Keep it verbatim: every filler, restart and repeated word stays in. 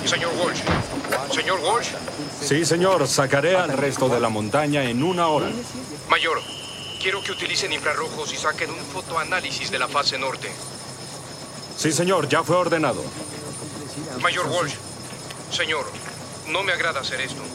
Señor Walsh. Señor Walsh. Sí, señor. Sacaré al resto de la montaña en una hora. Mayor, quiero que utilicen infrarrojos y saquen un fotoanálisis de la fase norte. Sí, señor. Ya fue ordenado. Mayor Walsh. Señor, no me agrada hacer esto.